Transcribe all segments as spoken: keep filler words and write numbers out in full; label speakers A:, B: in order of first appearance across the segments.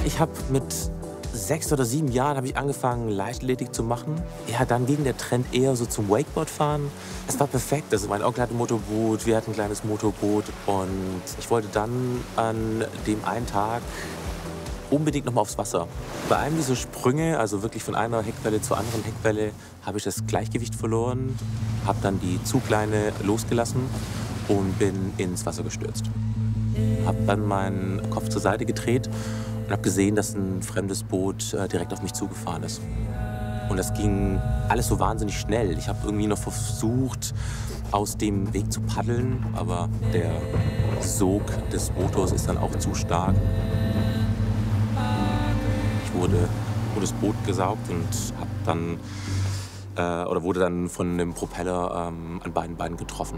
A: Ich habe mit sechs oder sieben Jahren habe ich angefangen, Leichtathletik zu machen. Ja, dann ging der Trend eher so zum Wakeboardfahren. Es war perfekt. Also mein Onkel hatte ein Motorboot, wir hatten ein kleines Motorboot. Und ich wollte dann an dem einen Tag unbedingt noch mal aufs Wasser. Bei einem dieser Sprünge, also wirklich von einer Heckwelle zur anderen Heckwelle, habe ich das Gleichgewicht verloren, habe dann die Zugleine losgelassen und bin ins Wasser gestürzt. Habe dann meinen Kopf zur Seite gedreht und habe gesehen, dass ein fremdes Boot äh, direkt auf mich zugefahren ist. Und das ging alles so wahnsinnig schnell. Ich habe irgendwie noch versucht, aus dem Weg zu paddeln, aber der Sog des Motors ist dann auch zu stark. Ich wurde vor das Boot gesaugt und hab dann, äh, oder wurde dann von einem Propeller ähm, an beiden Beinen getroffen.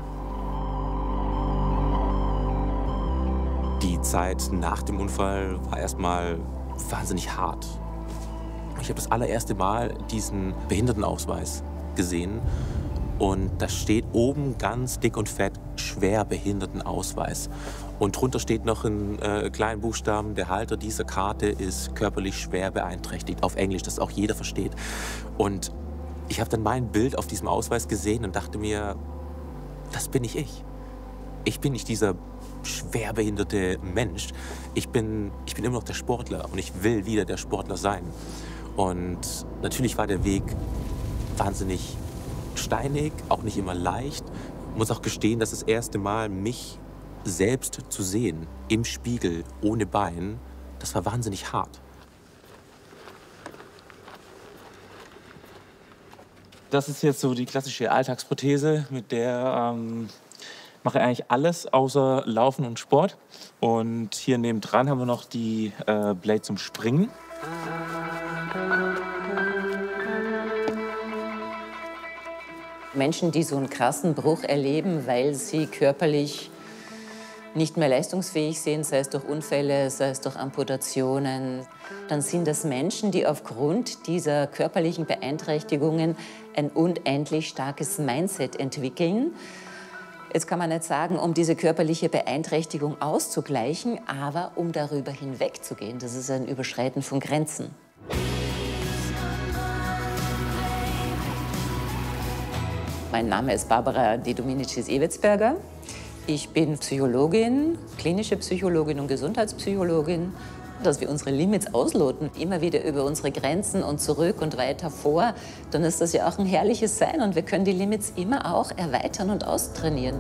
A: Die Zeit nach dem Unfall war erstmal wahnsinnig hart. Ich habe das allererste Mal diesen Behindertenausweis gesehen und da steht oben ganz dick und fett Schwerbehindertenausweis. Und drunter steht noch in äh, kleinen Buchstaben, der Halter dieser Karte ist körperlich schwer beeinträchtigt. Auf Englisch, das auch jeder versteht. Und ich habe dann mein Bild auf diesem Ausweis gesehen und dachte mir, das bin nicht ich. Ich bin nicht dieser schwerbehinderte Mensch. Ich bin, ich bin immer noch der Sportler und ich will wieder der Sportler sein. Und natürlich war der Weg wahnsinnig steinig, auch nicht immer leicht. Ich muss auch gestehen, dass das erste Mal mich selbst zu sehen, im Spiegel, ohne Bein, das war wahnsinnig hart.
B: Das ist jetzt so die klassische Alltagsprothese, mit der ähm, mache ich eigentlich alles außer Laufen und Sport. Und hier nebendran haben wir noch die äh, Blade zum Springen.
C: Menschen, die so einen krassen Bruch erleben, weil sie körperlich nicht mehr leistungsfähig sind, sei es durch Unfälle, sei es durch Amputationen, dann sind das Menschen, die aufgrund dieser körperlichen Beeinträchtigungen ein unendlich starkes Mindset entwickeln. Jetzt kann man nicht sagen, um diese körperliche Beeinträchtigung auszugleichen, aber um darüber hinwegzugehen. Das ist ein Überschreiten von Grenzen. Mein Name ist Barbara de Dominicis-Ewetsberger. Ich bin Psychologin, klinische Psychologin und Gesundheitspsychologin. Dass wir unsere Limits ausloten, immer wieder über unsere Grenzen und zurück und weiter vor, dann ist das ja auch ein herrliches Sein und wir können die Limits immer auch erweitern und austrainieren.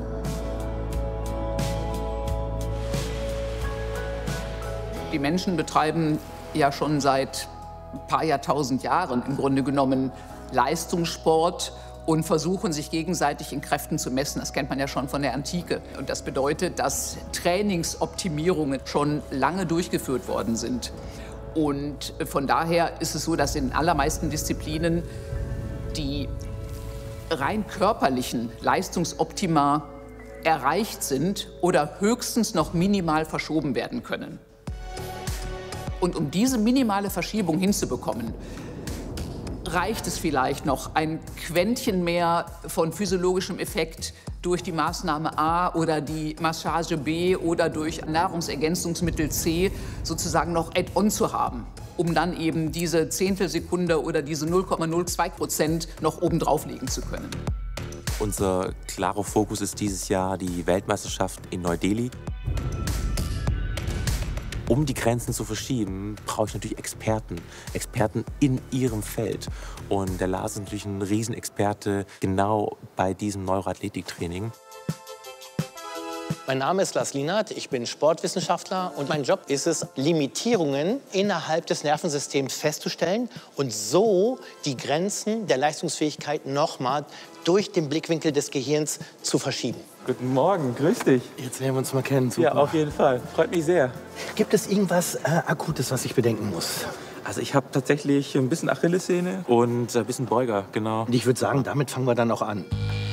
D: Die Menschen betreiben ja schon seit ein paar Jahrtausend Jahren im Grunde genommen Leistungssport und versuchen, sich gegenseitig in Kräften zu messen. Das kennt man ja schon von der Antike. Und das bedeutet, dass Trainingsoptimierungen schon lange durchgeführt worden sind. Und von daher ist es so, dass in den allermeisten Disziplinen die rein körperlichen Leistungsoptima erreicht sind oder höchstens noch minimal verschoben werden können. Und um diese minimale Verschiebung hinzubekommen, reicht es vielleicht noch ein Quäntchen mehr von physiologischem Effekt durch die Maßnahme A oder die Massage B oder durch Nahrungsergänzungsmittel C sozusagen noch add-on zu haben, um dann eben diese Zehntelsekunde oder diese null Komma null zwei Prozent noch oben drauflegen zu können.
A: Unser klarer Fokus ist dieses Jahr die Weltmeisterschaft in Neu-Delhi. Um die Grenzen zu verschieben, brauche ich natürlich Experten. Experten in ihrem Feld. Und der Lars ist natürlich ein Riesenexperte genau bei diesem Neuroathletiktraining.
E: Mein Name ist Lars Lienert, ich bin Sportwissenschaftler und mein Job ist es, Limitierungen innerhalb des Nervensystems festzustellen und so die Grenzen der Leistungsfähigkeit nochmal durch den Blickwinkel des Gehirns zu verschieben.
B: Guten Morgen, grüß dich.
F: Jetzt lernen wir uns mal kennen. Super.
B: Ja, auf jeden Fall. Freut mich sehr.
F: Gibt es irgendwas äh, Akutes, was ich bedenken muss?
B: Also ich habe tatsächlich ein bisschen Achillessehne und ein bisschen Beuger, genau.
F: Und ich würde sagen, damit fangen wir dann auch an.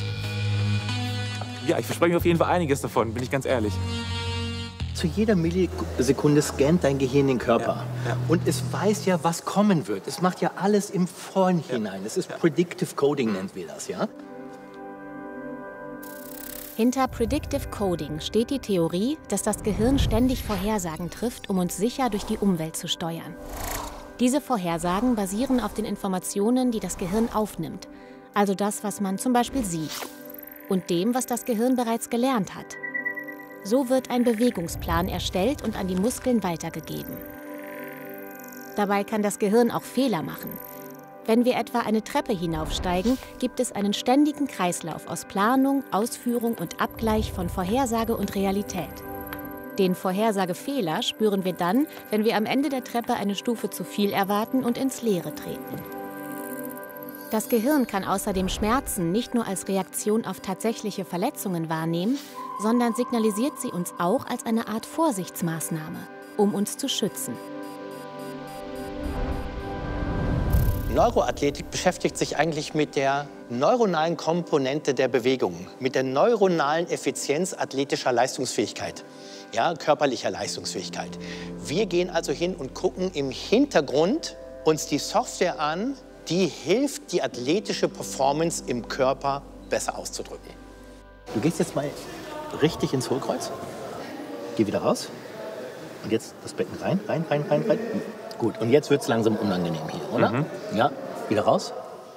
B: Ja, ich verspreche mir auf jeden Fall einiges davon, bin ich ganz ehrlich.
F: Zu jeder Millisekunde scannt dein Gehirn den Körper.
B: Ja, ja.
F: Und es weiß ja, was kommen wird. Es macht ja alles im Vorhinein. Es ist
B: Ja.
F: Predictive Coding, nennt wir das, ja?
G: Hinter Predictive Coding steht die Theorie, dass das Gehirn ständig Vorhersagen trifft, um uns sicher durch die Umwelt zu steuern. Diese Vorhersagen basieren auf den Informationen, die das Gehirn aufnimmt, also das, was man zum Beispiel sieht, und dem, was das Gehirn bereits gelernt hat. So wird ein Bewegungsplan erstellt und an die Muskeln weitergegeben. Dabei kann das Gehirn auch Fehler machen. Wenn wir etwa eine Treppe hinaufsteigen, gibt es einen ständigen Kreislauf aus Planung, Ausführung und Abgleich von Vorhersage und Realität. Den Vorhersagefehler spüren wir dann, wenn wir am Ende der Treppe eine Stufe zu viel erwarten und ins Leere treten. Das Gehirn kann außerdem Schmerzen nicht nur als Reaktion auf tatsächliche Verletzungen wahrnehmen, sondern signalisiert sie uns auch als eine Art Vorsichtsmaßnahme, um uns zu schützen.
E: Neuroathletik beschäftigt sich eigentlich mit der neuronalen Komponente der Bewegung, mit der neuronalen Effizienz athletischer Leistungsfähigkeit, ja, körperlicher Leistungsfähigkeit. Wir gehen also hin und gucken im Hintergrund uns die Software an, die hilft, die athletische Performance im Körper besser auszudrücken.
F: Du gehst jetzt mal richtig ins Hohlkreuz. Geh wieder raus. Und jetzt das Becken rein, rein, rein, rein, rein. Gut, und jetzt wird es langsam unangenehm hier, oder? Mhm. Ja, wieder raus.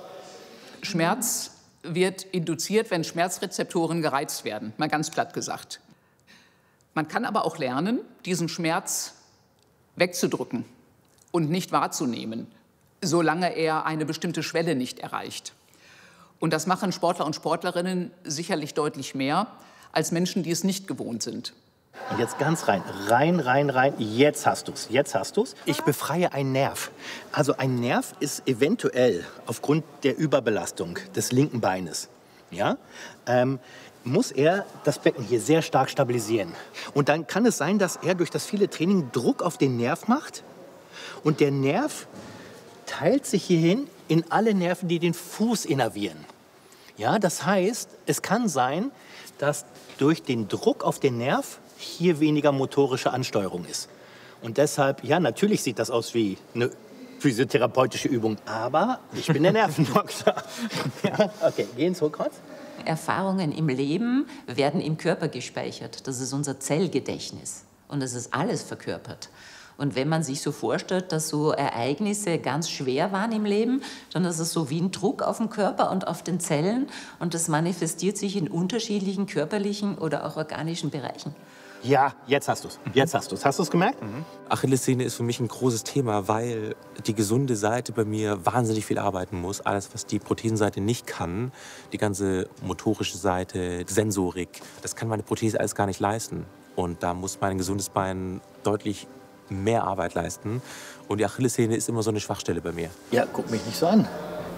D: Schmerz wird induziert, wenn Schmerzrezeptoren gereizt werden, mal ganz platt gesagt. Man kann aber auch lernen, diesen Schmerz wegzudrücken und nicht wahrzunehmen, solange er eine bestimmte Schwelle nicht erreicht. Und das machen Sportler und Sportlerinnen sicherlich deutlich mehr als Menschen, die es nicht gewohnt sind.
F: Und jetzt ganz rein, rein, rein, rein. Jetzt hast du's, jetzt hast du's. Ich befreie einen Nerv. Also ein Nerv ist eventuell aufgrund der Überbelastung des linken Beines, ja, ähm, muss er das Becken hier sehr stark stabilisieren. Und dann kann es sein, dass er durch das viele Training Druck auf den Nerv macht. Und der Nerv teilt sich hierhin in alle Nerven, die den Fuß innervieren. Ja, das heißt, es kann sein, dass durch den Druck auf den Nerv hier weniger motorische Ansteuerung ist. Und deshalb, ja, natürlich sieht das aus wie eine physiotherapeutische Übung, aber ich bin der Nervendoktor. Ja, okay, geh ins Hohlkreuz.
C: Erfahrungen im Leben werden im Körper gespeichert. Das ist unser Zellgedächtnis. Und das ist alles verkörpert. Und wenn man sich so vorstellt, dass so Ereignisse ganz schwer waren im Leben, dann ist es so wie ein Druck auf den Körper und auf den Zellen. Und das manifestiert sich in unterschiedlichen körperlichen oder auch organischen Bereichen.
F: Ja, jetzt hast du's. Jetzt hast du's. Hast du's gemerkt?
A: Mhm. Achillessehne ist für mich ein großes Thema, weil die gesunde Seite bei mir wahnsinnig viel arbeiten muss. Alles, was die Prothesenseite nicht kann, die ganze motorische Seite, Sensorik, das kann meine Prothese alles gar nicht leisten. Und da muss mein gesundes Bein deutlich mehr Arbeit leisten. Und die Achillessehne ist immer so eine Schwachstelle bei mir.
F: Ja, guck mich nicht so an.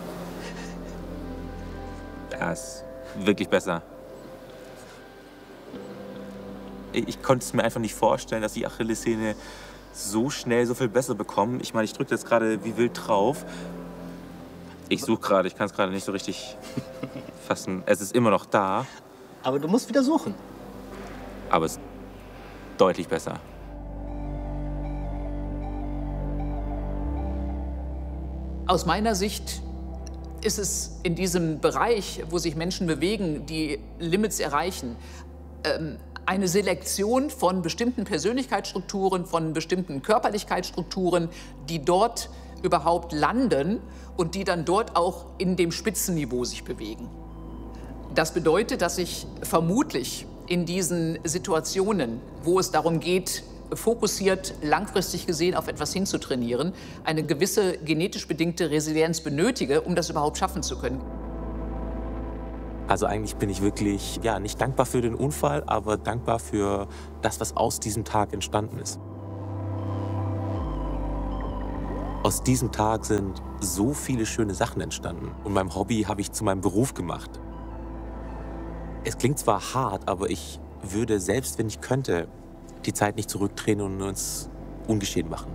B: Ja, ist wirklich besser. Ich konnte es mir einfach nicht vorstellen, dass die Achillessehne so schnell so viel besser bekommen. Ich meine, ich drücke jetzt gerade wie wild drauf. Ich suche gerade, ich kann es gerade nicht so richtig fassen. Es ist immer noch da.
F: Aber du musst wieder suchen.
B: Aber es ist deutlich besser.
D: Aus meiner Sicht ist es in diesem Bereich, wo sich Menschen bewegen, die Limits erreichen, ähm, eine Selektion von bestimmten Persönlichkeitsstrukturen, von bestimmten Körperlichkeitsstrukturen, die dort überhaupt landen und die dann dort auch in dem Spitzenniveau sich bewegen. Das bedeutet, dass ich vermutlich in diesen Situationen, wo es darum geht, fokussiert, langfristig gesehen auf etwas hinzutrainieren, eine gewisse genetisch bedingte Resilienz benötige, um das überhaupt schaffen zu können.
A: Also eigentlich bin ich wirklich, ja, nicht dankbar für den Unfall, aber dankbar für das, was aus diesem Tag entstanden ist. Aus diesem Tag sind so viele schöne Sachen entstanden. Und mein Hobby habe ich zu meinem Beruf gemacht. Es klingt zwar hart, aber ich würde, selbst wenn ich könnte, die Zeit nicht zurückdrehen und uns ungeschehen machen.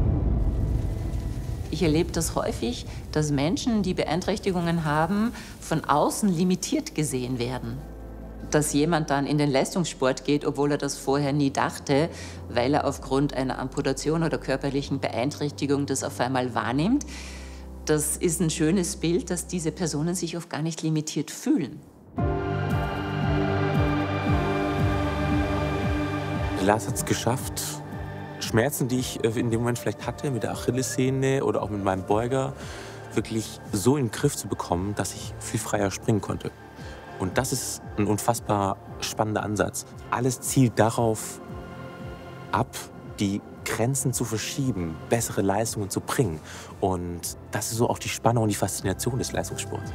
C: Ich erlebe das häufig, dass Menschen, die Beeinträchtigungen haben, von außen limitiert gesehen werden. Dass jemand dann in den Leistungssport geht, obwohl er das vorher nie dachte, weil er aufgrund einer Amputation oder körperlichen Beeinträchtigung das auf einmal wahrnimmt. Das ist ein schönes Bild, dass diese Personen sich oft gar nicht limitiert fühlen.
A: Lars hat es geschafft, Schmerzen, die ich in dem Moment vielleicht hatte, mit der Achillessehne oder auch mit meinem Beuger, wirklich so in den Griff zu bekommen, dass ich viel freier springen konnte. Und das ist ein unfassbar spannender Ansatz. Alles zielt darauf ab, die Grenzen zu verschieben, bessere Leistungen zu bringen. Und das ist so auch die Spannung und die Faszination des Leistungssports.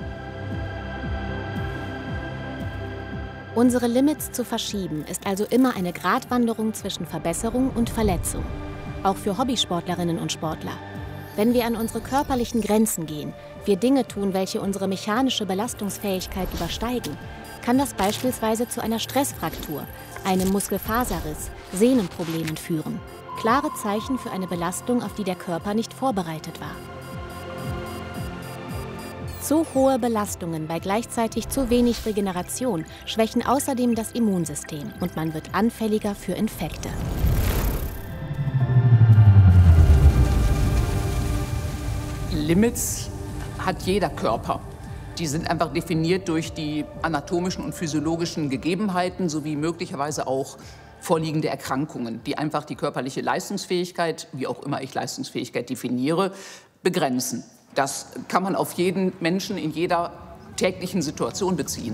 G: Unsere Limits zu verschieben ist also immer eine Gratwanderung zwischen Verbesserung und Verletzung. Auch für Hobbysportlerinnen und Sportler. Wenn wir an unsere körperlichen Grenzen gehen, wir Dinge tun, welche unsere mechanische Belastungsfähigkeit übersteigen, kann das beispielsweise zu einer Stressfraktur, einem Muskelfaserriss, Sehnenproblemen führen. Klare Zeichen für eine Belastung, auf die der Körper nicht vorbereitet war. Zu hohe Belastungen bei gleichzeitig zu wenig Regeneration schwächen außerdem das Immunsystem und man wird anfälliger für Infekte.
D: Limits hat jeder Körper. Die sind einfach definiert durch die anatomischen und physiologischen Gegebenheiten sowie möglicherweise auch vorliegende Erkrankungen, die einfach die körperliche Leistungsfähigkeit, wie auch immer ich Leistungsfähigkeit definiere, begrenzen. Das kann man auf jeden Menschen in jeder täglichen Situation beziehen.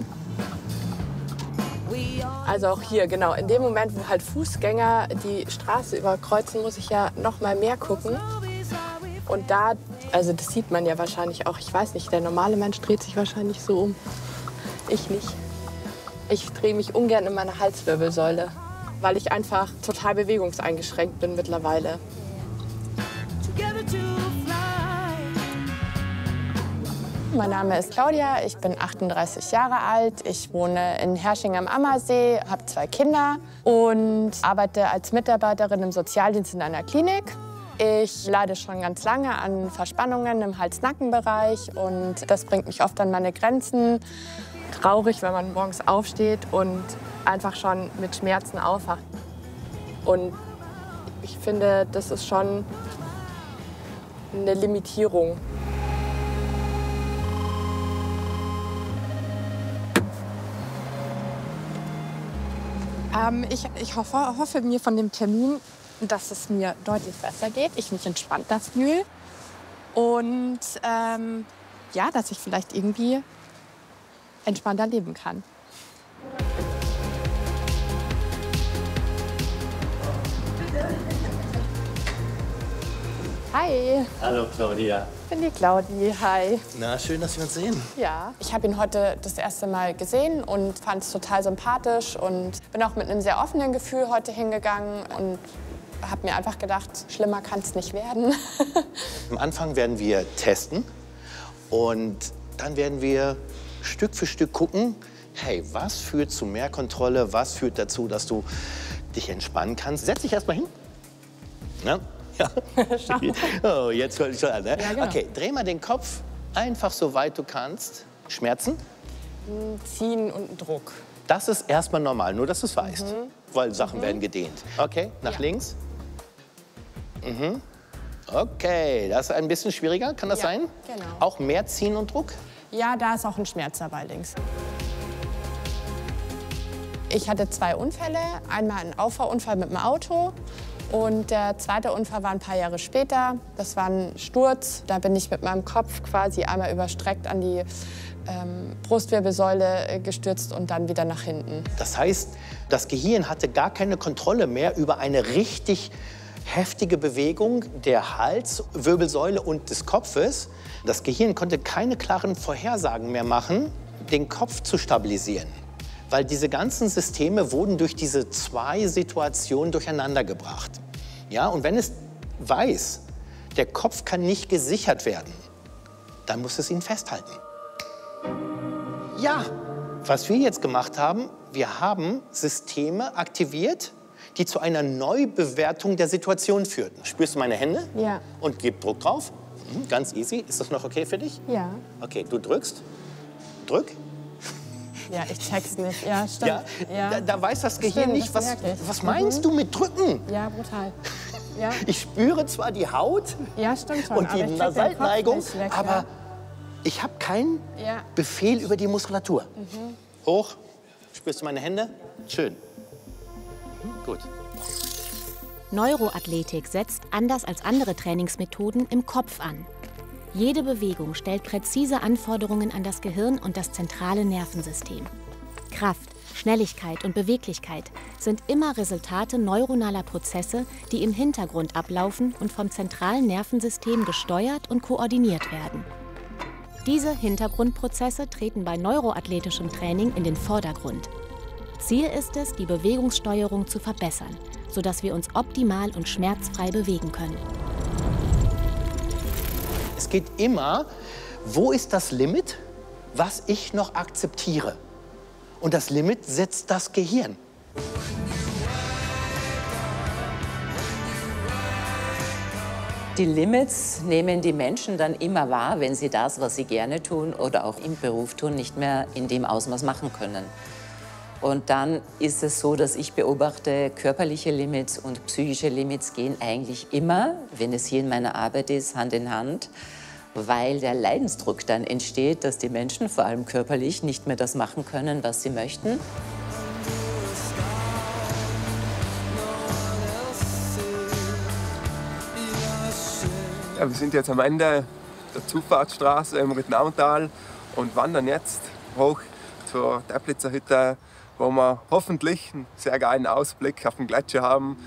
H: Also auch hier, genau, in dem Moment, wo halt Fußgänger die Straße überkreuzen, muss ich ja noch mal mehr gucken. Und da, also das sieht man ja wahrscheinlich auch, ich weiß nicht, der normale Mensch dreht sich wahrscheinlich so um. Ich nicht. Ich drehe mich ungern in meine Halswirbelsäule, weil ich einfach total bewegungseingeschränkt bin mittlerweile.
I: Mein Name ist Claudia, ich bin achtunddreißig Jahre alt. Ich wohne in Hersching am Ammersee, habe zwei Kinder und arbeite als Mitarbeiterin im Sozialdienst in einer Klinik. Ich leide schon ganz lange an Verspannungen im Hals-Nacken-Bereich und das bringt mich oft an meine Grenzen.
H: Traurig, wenn man morgens aufsteht und einfach schon mit Schmerzen aufwacht. Und ich finde, das ist schon eine Limitierung.
I: Ähm, ich ich hoffe, hoffe mir von dem Termin, dass es mir deutlich besser geht, ich mich entspannter fühle und ähm, ja, dass ich vielleicht irgendwie entspannter leben kann. Hi.
F: Hallo Claudia.
I: Ich bin die Claudi. Hi.
F: Na, schön, dass wir uns sehen.
I: Ja, ich habe ihn heute das erste Mal gesehen und fand es total sympathisch und bin auch mit einem sehr offenen Gefühl heute hingegangen und habe mir einfach gedacht, schlimmer kann es nicht werden.
E: Am Anfang werden wir testen und dann werden wir Stück für Stück gucken, hey, was führt zu mehr Kontrolle, was führt dazu, dass du dich entspannen kannst. Setz dich erst mal hin. Ja. Ja. Oh, jetzt hört ich schon an. Ne?
I: Ja, genau.
E: Okay, dreh mal den Kopf einfach so weit du kannst. Schmerzen?
I: Ziehen und Druck.
E: Das ist erstmal normal, nur dass du es weißt,
I: Mhm.
E: weil Sachen
I: Mhm.
E: werden gedehnt. Okay, nach
I: Ja.
E: links. Mhm. Okay, das ist ein bisschen schwieriger, kann das
I: Ja,
E: sein?
I: genau.
E: Auch mehr Ziehen und Druck?
I: Ja, da ist auch ein Schmerz dabei links. Ich hatte zwei Unfälle. Einmal einen Auffahrunfall mit dem Auto. Und der zweite Unfall war ein paar Jahre später. Das war ein Sturz. Da bin ich mit meinem Kopf quasi einmal überstreckt an die ähm, Brustwirbelsäule gestürzt und dann wieder nach hinten.
E: Das heißt, das Gehirn hatte gar keine Kontrolle mehr über eine richtig heftige Bewegung der Halswirbelsäule und des Kopfes. Das Gehirn konnte keine klaren Vorhersagen mehr machen, den Kopf zu stabilisieren. Weil diese ganzen Systeme wurden durch diese zwei Situationen durcheinandergebracht. Ja, und wenn es weiß, der Kopf kann nicht gesichert werden, dann muss es ihn festhalten. Ja, was wir jetzt gemacht haben, wir haben Systeme aktiviert, die zu einer Neubewertung der Situation führten. Spürst du meine Hände?
I: Ja.
E: Und gib Druck drauf. Mhm, ganz easy. Ist das noch okay für dich?
I: Ja.
E: Okay, du drückst. Drück.
I: Ja, ich check's nicht. Ja, stimmt.
E: Ja,
I: Ja.
E: Da, da weiß das Gehirn
I: Stimmt,
E: nicht,
I: das
E: was,
I: merke ich.
E: was meinst
I: Mhm.
E: du mit drücken?
I: Ja, brutal. Ja,
E: Ich spüre zwar die Haut
I: ja stimmt schon.
E: und die
I: aber ich check den Kopf
E: Seitneigung,
I: nicht weg,
E: aber ich habe keinen
I: ja.
E: Befehl über die Muskulatur.
I: Mhm.
E: Hoch. Spürst du meine Hände? Schön.
F: Gut.
G: Neuroathletik setzt, anders als andere Trainingsmethoden, im Kopf an. Jede Bewegung stellt präzise Anforderungen an das Gehirn und das zentrale Nervensystem. Kraft, Schnelligkeit und Beweglichkeit sind immer Resultate neuronaler Prozesse, die im Hintergrund ablaufen und vom zentralen Nervensystem gesteuert und koordiniert werden. Diese Hintergrundprozesse treten bei neuroathletischem Training in den Vordergrund. Ziel ist es, die Bewegungssteuerung zu verbessern, sodass wir uns optimal und schmerzfrei bewegen können.
E: Es geht immer, wo ist das Limit, was ich noch akzeptiere? Und das Limit setzt das Gehirn.
C: Die Limits nehmen die Menschen dann immer wahr, wenn sie das, was sie gerne tun oder auch im Beruf tun, nicht mehr in dem Ausmaß machen können. Und dann ist es so, dass ich beobachte, körperliche Limits und psychische Limits gehen eigentlich immer, wenn es hier in meiner Arbeit ist, Hand in Hand, weil der Leidensdruck dann entsteht, dass die Menschen, vor allem körperlich, nicht mehr das machen können, was sie möchten.
J: Ja, wir sind jetzt am Ende der Zufahrtsstraße im Rittnauental und wandern jetzt hoch zur Teplitzer Hütte, wo wir hoffentlich einen sehr geilen Ausblick auf den Gletscher haben.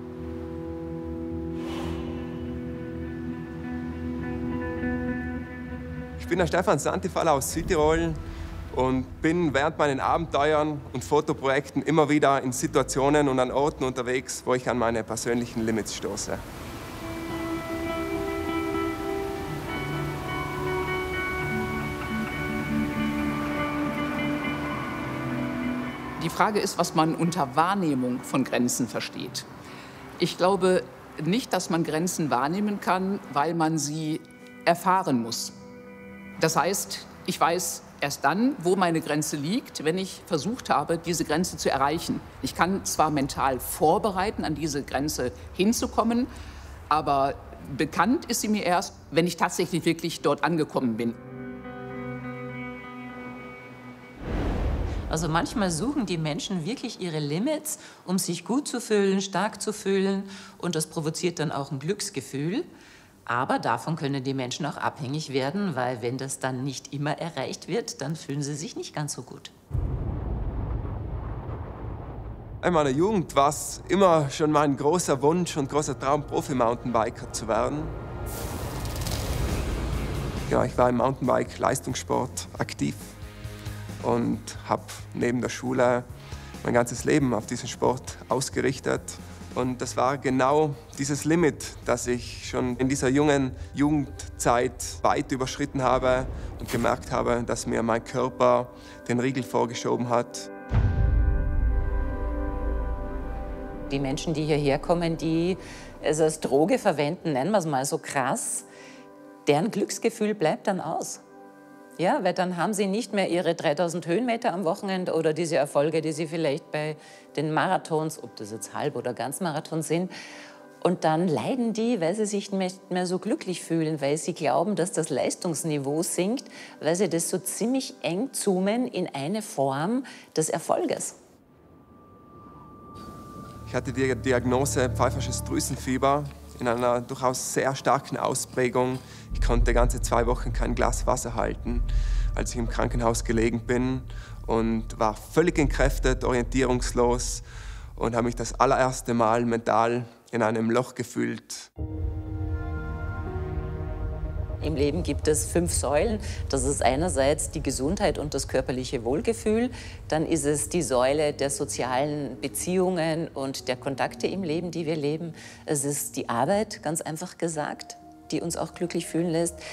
J: Ich bin der Stefan Santifaller aus Südtirol und bin während meinen Abenteuern und Fotoprojekten immer wieder in Situationen und an Orten unterwegs, wo ich an meine persönlichen Limits stoße.
D: Die Frage ist, was man unter Wahrnehmung von Grenzen versteht. Ich glaube nicht, dass man Grenzen wahrnehmen kann, weil man sie erfahren muss. Das heißt, ich weiß erst dann, wo meine Grenze liegt, wenn ich versucht habe, diese Grenze zu erreichen. Ich kann zwar mental vorbereiten, an diese Grenze hinzukommen, aber bekannt ist sie mir erst, wenn ich tatsächlich wirklich dort angekommen bin.
C: Also manchmal suchen die Menschen wirklich ihre Limits, um sich gut zu fühlen, stark zu fühlen. Und das provoziert dann auch ein Glücksgefühl. Aber davon können die Menschen auch abhängig werden, weil wenn das dann nicht immer erreicht wird, dann fühlen sie sich nicht ganz so gut.
J: In meiner Jugend war es immer schon mein großer Wunsch und großer Traum, Profi-Mountainbiker zu werden. Ja, ich war im Mountainbike-Leistungssport aktiv und habe neben der Schule mein ganzes Leben auf diesen Sport ausgerichtet. Und das war genau dieses Limit, das ich schon in dieser jungen Jugendzeit weit überschritten habe und gemerkt habe, dass mir mein Körper den Riegel vorgeschoben hat.
C: Die Menschen, die hierher kommen, die es als Droge verwenden, nennen wir es mal so krass, deren Glücksgefühl bleibt dann aus. Ja, weil dann haben sie nicht mehr ihre dreitausend Höhenmeter am Wochenende oder diese Erfolge, die sie vielleicht bei den Marathons, ob das jetzt Halb- oder Ganzmarathon sind. Und dann leiden die, weil sie sich nicht mehr so glücklich fühlen, weil sie glauben, dass das Leistungsniveau sinkt, weil sie das so ziemlich eng zoomen in eine Form des Erfolges.
J: Ich hatte die Diagnose pfeifersches Drüsenfieber in einer durchaus sehr starken Ausprägung. Ich konnte ganze zwei Wochen kein Glas Wasser halten, als ich im Krankenhaus gelegen bin und war völlig entkräftet, orientierungslos und habe mich das allererste Mal mental in einem Loch gefühlt.
C: Im Leben gibt es fünf Säulen. Das ist einerseits die Gesundheit und das körperliche Wohlgefühl. Dann ist es die Säule der sozialen Beziehungen und der Kontakte im Leben, die wir leben. Es ist die Arbeit, ganz einfach gesagt, die uns auch glücklich fühlen lässt.